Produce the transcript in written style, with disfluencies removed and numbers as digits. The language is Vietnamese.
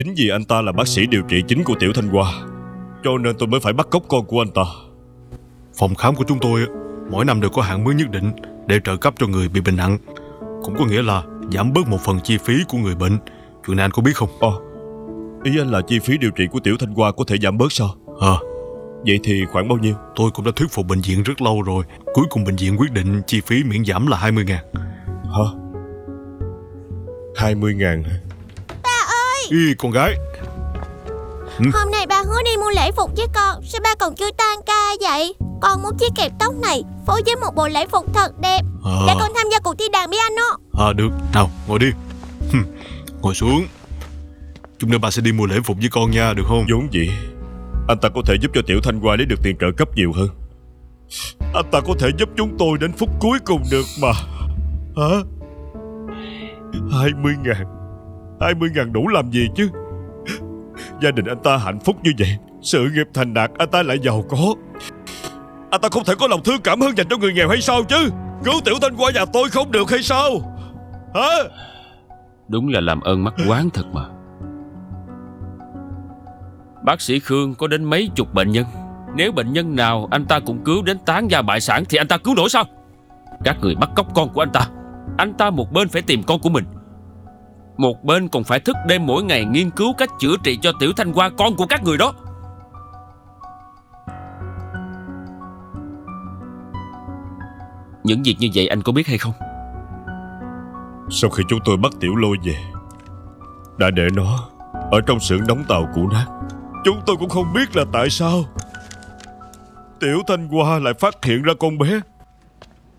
Chính vì anh ta là bác sĩ điều trị chính của Tiểu Thanh Hoa, cho nên tôi mới phải bắt cóc con của anh ta. Phòng khám của chúng tôi mỗi năm đều có hạn mức nhất định để trợ cấp cho người bị bệnh nặng, cũng có nghĩa là giảm bớt một phần chi phí của người bệnh. Chuyện này anh có biết không? Ý anh là chi phí điều trị của Tiểu Thanh Hoa có thể giảm bớt sao? Vậy thì khoảng bao nhiêu? Tôi cũng đã thuyết phục bệnh viện rất lâu rồi. Cuối cùng bệnh viện quyết định chi phí miễn giảm là 20.000. Hả? 20.000? Ba ơi! Ý, con gái. Hôm nay ba hứa đi mua lễ phục với con, sao ba còn chưa tan ca vậy? Con muốn chiếc kẹp tóc này phối với một bộ lễ phục thật đẹp để con tham gia cuộc thi đàn piano. Được, nào ngồi đi. Ngồi xuống. Chút nữa ba sẽ đi mua lễ phục với con nha, được không? Vốn gì anh ta có thể giúp cho Tiểu Thanh Hoa lấy được tiền trợ cấp nhiều hơn. Anh ta có thể giúp chúng tôi đến phút cuối cùng được mà. Hả? 20.000? 20.000 đủ làm gì chứ? Gia đình anh ta hạnh phúc như vậy, sự nghiệp thành đạt, anh ta lại giàu có. Anh ta không thể có lòng thương cảm hơn dành cho người nghèo hay sao chứ? Cứu Tiểu Thanh Hoa nhà tôi không được hay sao? Hả? Đúng là làm ơn mắc oán thật mà. Bác sĩ Khương có đến mấy chục bệnh nhân, nếu bệnh nhân nào anh ta cũng cứu đến tán gia bại sản thì anh ta cứu nổi sao? Các người bắt cóc con của anh ta một bên phải tìm con của mình, một bên còn phải thức đêm mỗi ngày nghiên cứu cách chữa trị cho Tiểu Thanh Hoa, con của các người đó. Những việc như vậy anh có biết hay không? Sau khi chúng tôi bắt Tiểu Lôi về, đã để nó ở trong xưởng đóng tàu cũ nát. Chúng tôi cũng không biết là tại sao Tiểu Thanh Hoa lại phát hiện ra con bé